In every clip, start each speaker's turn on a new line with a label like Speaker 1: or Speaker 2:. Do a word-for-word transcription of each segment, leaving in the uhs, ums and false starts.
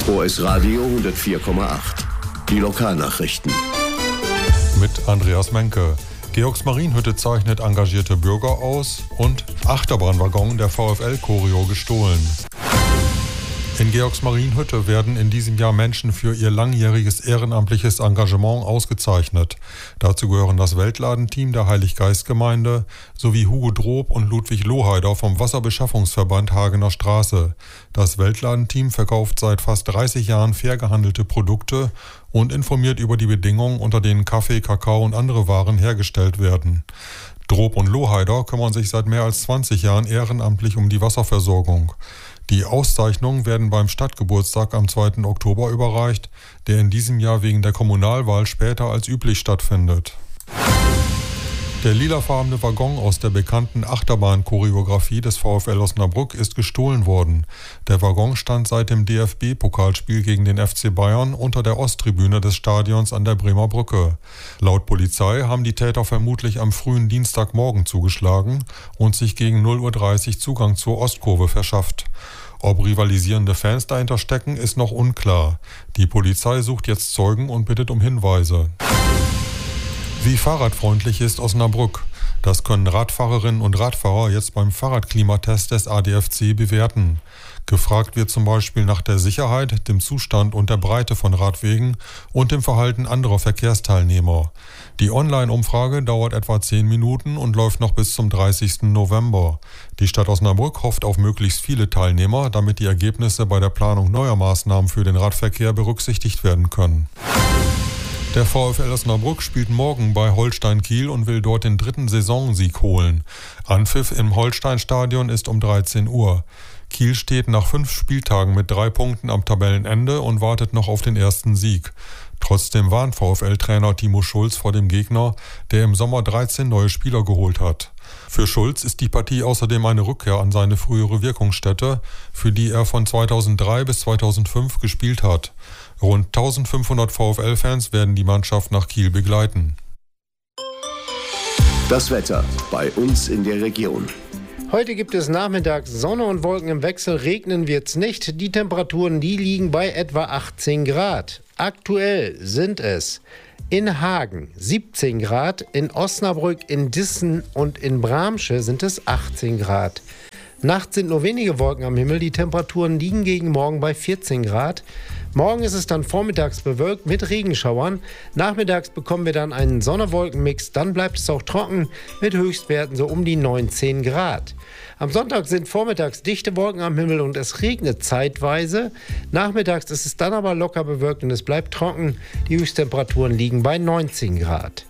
Speaker 1: O S Radio hundertvier Komma acht. Die Lokalnachrichten.
Speaker 2: Mit Andreas Menke. Georgsmarienhütte zeichnet engagierte Bürger aus und Achterbahnwaggon der VfL-Choreo gestohlen. In Georgsmarienhütte werden in diesem Jahr Menschen für ihr langjähriges ehrenamtliches Engagement ausgezeichnet. Dazu gehören das Weltladenteam der Heiliggeistgemeinde sowie Hugo Drob und Ludwig Loheider vom Wasserbeschaffungsverband Hagener Straße. Das Weltladenteam verkauft seit fast dreißig Jahren fair gehandelte Produkte und informiert über die Bedingungen, unter denen Kaffee, Kakao und andere Waren hergestellt werden. Drob und Loheider kümmern sich seit mehr als zwanzig Jahren ehrenamtlich um die Wasserversorgung. Die Auszeichnungen werden beim Stadtgeburtstag am zweiten Oktober überreicht, der in diesem Jahr wegen der Kommunalwahl später als üblich stattfindet. Der lilafarbene Waggon aus der bekannten Achterbahn-Choreografie des VfL Osnabrück ist gestohlen worden. Der Waggon stand seit dem D F B-Pokalspiel gegen den F C Bayern unter der Osttribüne des Stadions an der Bremer Brücke. Laut Polizei haben die Täter vermutlich am frühen Dienstagmorgen zugeschlagen und sich gegen null Uhr dreißig Zugang zur Ostkurve verschafft. Ob rivalisierende Fans dahinter stecken, ist noch unklar. Die Polizei sucht jetzt Zeugen und bittet um Hinweise. Wie fahrradfreundlich ist Osnabrück? Das können Radfahrerinnen und Radfahrer jetzt beim Fahrradklimatest des A D F C bewerten. Gefragt wird zum Beispiel nach der Sicherheit, dem Zustand und der Breite von Radwegen und dem Verhalten anderer Verkehrsteilnehmer. Die Online-Umfrage dauert etwa zehn Minuten und läuft noch bis zum dreißigsten November. Die Stadt Osnabrück hofft auf möglichst viele Teilnehmer, damit die Ergebnisse bei der Planung neuer Maßnahmen für den Radverkehr berücksichtigt werden können. Der VfL Osnabrück spielt morgen bei Holstein Kiel und will dort den dritten Saisonsieg holen. Anpfiff im Holstein-Stadion ist um dreizehn Uhr. Kiel steht nach fünf Spieltagen mit drei Punkten am Tabellenende und wartet noch auf den ersten Sieg. Trotzdem warnt VfL-Trainer Timo Schulz vor dem Gegner, der im Sommer dreizehn neue Spieler geholt hat. Für Schulz ist die Partie außerdem eine Rückkehr an seine frühere Wirkungsstätte, für die er von zweitausenddrei bis zweitausendfünf gespielt hat. Rund eintausendfünfhundert VfL-Fans werden die Mannschaft nach Kiel begleiten.
Speaker 1: Das Wetter bei uns in der Region.
Speaker 3: Heute gibt es nachmittags Sonne und Wolken im Wechsel, regnen wird's nicht. Die Temperaturen, die liegen bei etwa achtzehn Grad. Aktuell sind es in Hagen siebzehn Grad, in Osnabrück, in Dissen und in Bramsche sind es achtzehn Grad. Nachts sind nur wenige Wolken am Himmel, die Temperaturen liegen gegen morgen bei vierzehn Grad. Morgen ist es dann vormittags bewölkt mit Regenschauern. Nachmittags bekommen wir dann einen Sonne-Wolken-Mix. Dann bleibt es auch trocken mit Höchstwerten so um die neunzehn Grad. Am Sonntag sind vormittags dichte Wolken am Himmel und es regnet zeitweise. Nachmittags ist es dann aber locker bewölkt und es bleibt trocken. Die Höchsttemperaturen liegen bei neunzehn Grad.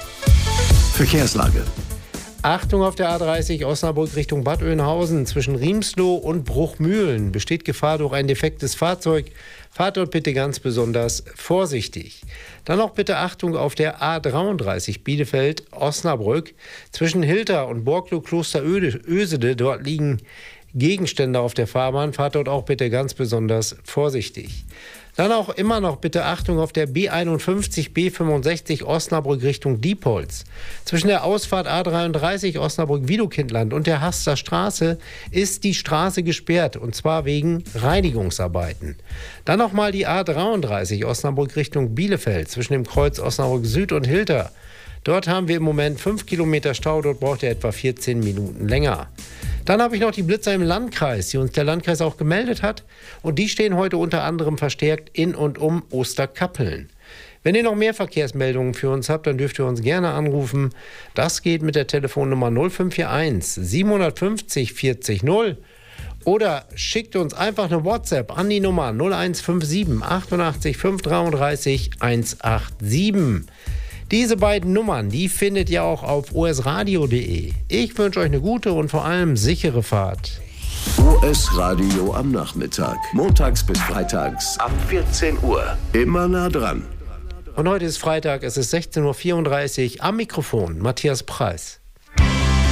Speaker 1: Verkehrslage.
Speaker 3: Achtung auf der A dreißig Osnabrück Richtung Bad Oeynhausen. Zwischen Riemsloh und Bruchmühlen besteht Gefahr durch ein defektes Fahrzeug. Fahrt dort bitte ganz besonders vorsichtig. Dann noch bitte Achtung auf der A dreiunddreißig Bielefeld-Osnabrück. Zwischen Hilter und Borglow-Kloster-Ösede, dort liegen Gegenstände auf der Fahrbahn. Fahrt dort auch bitte ganz besonders vorsichtig. Dann auch immer noch bitte Achtung auf der B einundfünfzig B fünfundsechzig Osnabrück Richtung Diepholz. Zwischen der Ausfahrt A dreiunddreißig Osnabrück-Widokindland und der Haster Straße ist die Straße gesperrt, und zwar wegen Reinigungsarbeiten. Dann nochmal die A dreiunddreißig Osnabrück Richtung Bielefeld zwischen dem Kreuz Osnabrück Süd und Hilter. Dort haben wir im Moment fünf Kilometer Stau, dort braucht er etwa vierzehn Minuten länger. Dann habe ich noch die Blitzer im Landkreis, die uns der Landkreis auch gemeldet hat. Und die stehen heute unter anderem verstärkt in und um Osterkappeln. Wenn ihr noch mehr Verkehrsmeldungen für uns habt, dann dürft ihr uns gerne anrufen. Das geht mit der Telefonnummer null fünf vier eins siebenhundertfünfzig vierzig null. Oder schickt uns einfach eine WhatsApp an die Nummer null eins fünf sieben achtundachtzig fünf dreiunddreißig hundertsiebenundachtzig. Diese beiden Nummern, die findet ihr auch auf o s radio punkt de. Ich wünsche euch eine gute und vor allem sichere Fahrt.
Speaker 1: O S Radio am Nachmittag. Montags bis freitags ab vierzehn Uhr. Immer nah dran.
Speaker 3: Und heute ist Freitag, es ist sechzehn Uhr vierunddreißig. Am Mikrofon Matthias Preis.